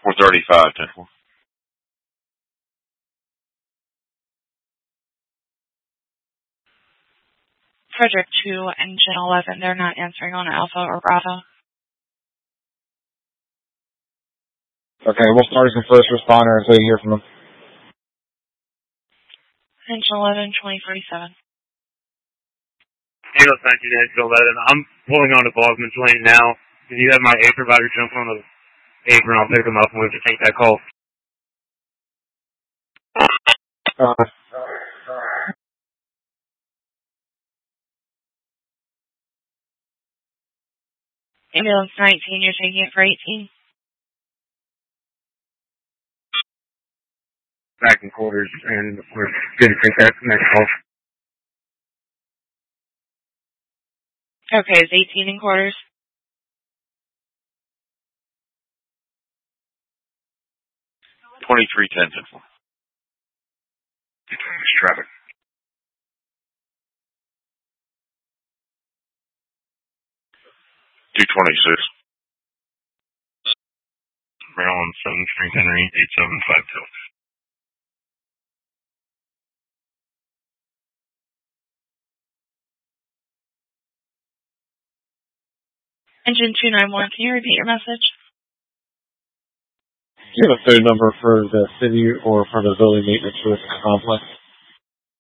435, 10-4. Frederick 2, Engine 11, they're not answering on Alpha or Bravo. Okay, we'll start as a first responder until you hear from them. Engine 11, 2047. Halo 19, Engine 11. I'm pulling on to Bogman's Lane now. Can you have my A provider jump on the apron? I'll pick them up and we can take that call. Ambulance 19, you're taking it for 18. Back in quarters, and we're good to take that next call. Okay, is 18 in quarters? $23.10, 10-4. Traffic. $226. Maryland 7 Frank Henry 8752. Engine 291, can you repeat your message? Do you have a phone number for the city or for the building maintenance for this complex?